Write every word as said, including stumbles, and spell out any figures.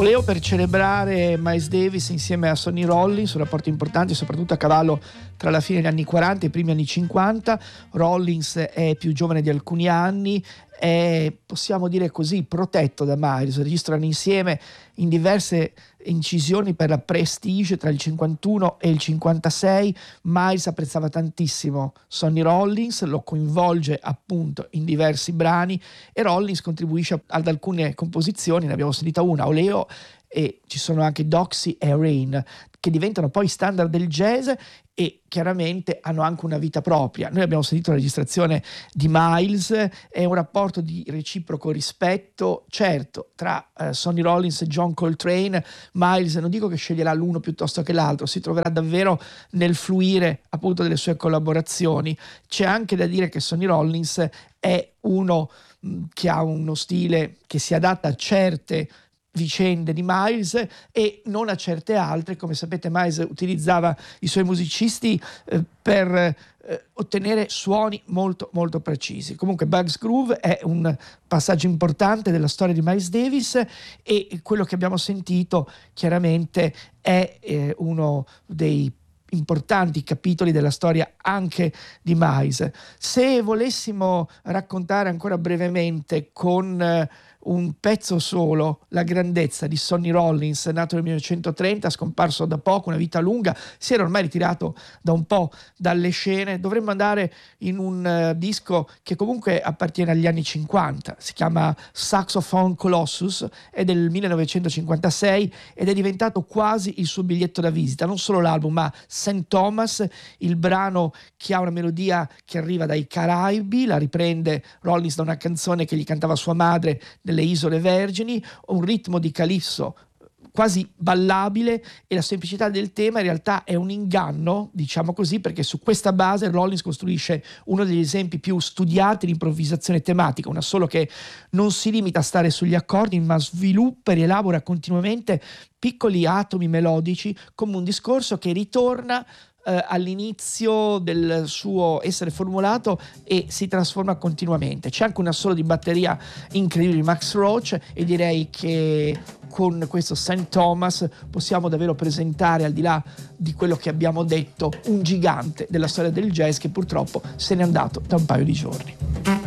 Volevo, per celebrare Miles Davis insieme a Sonny Rollins, un rapporto importante soprattutto a cavallo tra la fine degli anni quaranta e i primi anni cinquanta. Rollins è più giovane di alcuni anni, è, possiamo dire così, protetto da Miles. Registrano insieme in diverse incisioni per la Prestige tra il cinquantuno e il cinquantasei. Miles apprezzava tantissimo Sonny Rollins, lo coinvolge appunto in diversi brani e Rollins contribuisce ad alcune composizioni, ne abbiamo sentita una, Oleo, e ci sono anche Doxy e Rain, che diventano poi standard del jazz e chiaramente hanno anche una vita propria. Noi abbiamo sentito la registrazione di Miles, è un rapporto di reciproco rispetto, certo, tra uh, Sonny Rollins e John Coltrane. Miles non dico che sceglierà l'uno piuttosto che l'altro, si troverà davvero nel fluire appunto delle sue collaborazioni. C'è anche da dire che Sonny Rollins è uno mh, che ha uno stile che si adatta a certe vicende di Miles e non a certe altre. Come sapete, Miles utilizzava i suoi musicisti eh, per eh, ottenere suoni molto molto precisi. Comunque Bugs Groove è un passaggio importante della storia di Miles Davis e quello che abbiamo sentito chiaramente è eh, uno dei importanti capitoli della storia anche di Miles. Se volessimo raccontare ancora brevemente con eh, un pezzo solo la grandezza di Sonny Rollins, nato nel millenovecentotrenta, scomparso da poco, una vita lunga, si era ormai ritirato da un po' dalle scene, dovremmo andare in un uh, disco che comunque appartiene agli anni cinquanta, si chiama Saxophone Colossus, è del millenovecentocinquantasei ed è diventato quasi il suo biglietto da visita, non solo l'album ma Saint Thomas, il brano che ha una melodia che arriva dai Caraibi, la riprende Rollins da una canzone che gli cantava sua madre nelle Isole Vergini, un ritmo di calisso quasi ballabile e la semplicità del tema in realtà è un inganno, diciamo così, perché su questa base Rollins costruisce uno degli esempi più studiati di improvvisazione tematica, una solo che non si limita a stare sugli accordi ma sviluppa e rielabora continuamente piccoli atomi melodici come un discorso che ritorna Uh, all'inizio del suo essere formulato e si trasforma continuamente. C'è anche un assolo di batteria incredibile di Max Roach e direi che con questo Saint Thomas possiamo davvero presentare, al di là di quello che abbiamo detto, un gigante della storia del jazz che purtroppo se n'è andato da un paio di giorni.